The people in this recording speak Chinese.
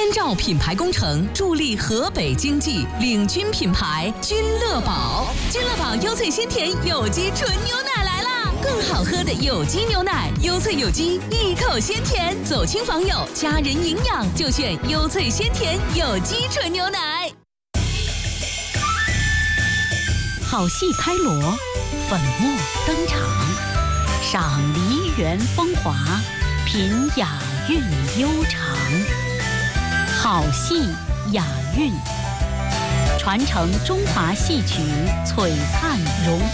千兆品牌工程助力河北经济，领军品牌君乐宝。君乐宝优萃鲜甜有机纯牛奶来啦！更好喝的有机牛奶，优萃有机，一口鲜甜。走亲访友，家人营养就选优萃鲜甜有机纯牛奶。好戏开锣，粉墨登场，赏梨园风华，品雅韵悠长。好戏雅韵，传承中华戏曲璀璨荣